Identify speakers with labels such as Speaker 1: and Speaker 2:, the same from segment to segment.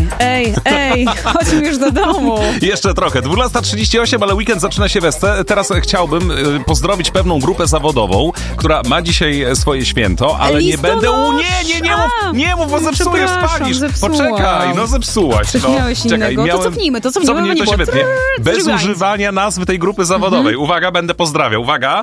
Speaker 1: Ej, chodźmy już do domu.
Speaker 2: Jeszcze trochę. 12:38, ale weekend zaczyna się teraz chciałbym pozdrowić pewną grupę zawodową, która ma dzisiaj swoje święto, ale nie będę... Nie mów, bo zepsujesz, spalisz. Poczekaj, zepsułaś.
Speaker 1: Miałeś innego, to cofnijmy, to nie było.
Speaker 2: Świetnie. Bez używania nazwy tej grupy zawodowej. Uwaga, będę pozdrawiał. Uwaga.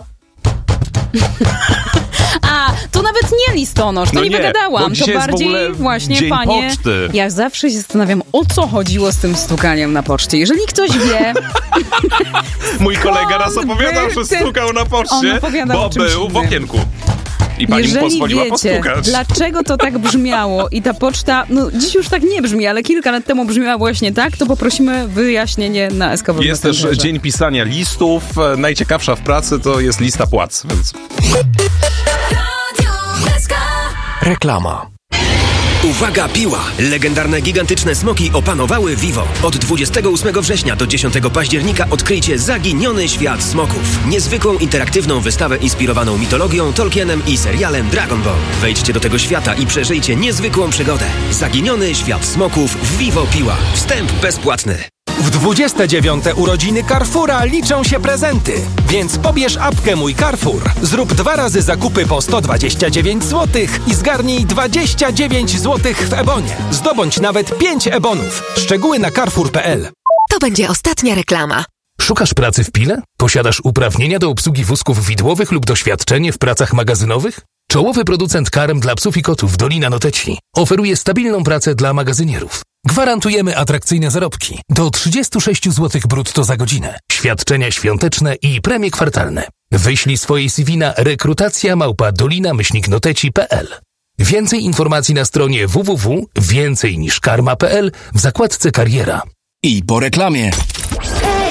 Speaker 1: To nawet nie listonosz, to nie wygadałam. To bardziej właśnie,
Speaker 2: dzień
Speaker 1: panie.
Speaker 2: poczty.
Speaker 1: Ja zawsze się zastanawiam, o co chodziło z tym stukaniem na poczcie. Jeżeli ktoś wie...
Speaker 2: Mój kolega raz opowiadał, że stukał na poczcie, bo był w okienku. I pani mu pozwoliła postukać.
Speaker 1: Dlaczego to tak brzmiało i ta poczta, dziś już tak nie brzmi, ale kilka lat temu brzmiała właśnie tak, to poprosimy wyjaśnienie na SKW.
Speaker 2: Jest też dzień pisania listów. Najciekawsza w pracy to jest lista płac, więc...
Speaker 3: Reklama.
Speaker 4: Uwaga, piła! Legendarne gigantyczne smoki opanowały Vivo. Od 28 września do 10 października odkryjcie zaginiony świat smoków. Niezwykłą interaktywną wystawę inspirowaną mitologią, Tolkienem i serialem Dragon Ball. Wejdźcie do tego świata i przeżyjcie niezwykłą przygodę. Zaginiony świat smoków w Vivo Piła. Wstęp bezpłatny.
Speaker 3: W 29. urodziny Carrefoura liczą się prezenty, więc pobierz apkę Mój Carrefour, zrób 2 razy zakupy po 129 zł i zgarnij 29 zł w Ebonie. Zdobądź nawet 5 Ebonów. Szczegóły na carrefour.pl.
Speaker 5: To będzie ostatnia reklama.
Speaker 6: Szukasz pracy w Pile? Posiadasz uprawnienia do obsługi wózków widłowych lub doświadczenie w pracach magazynowych? Czołowy producent karm dla psów i kotów Dolina Noteci oferuje stabilną pracę dla magazynierów. Gwarantujemy atrakcyjne zarobki do 36 zł brutto za godzinę, świadczenia świąteczne i premie kwartalne. Wyślij swoje CV na rekrutacja@dolina-noteci.pl. Więcej informacji na stronie www.więcejniszkarma.pl w zakładce kariera.
Speaker 3: I po reklamie.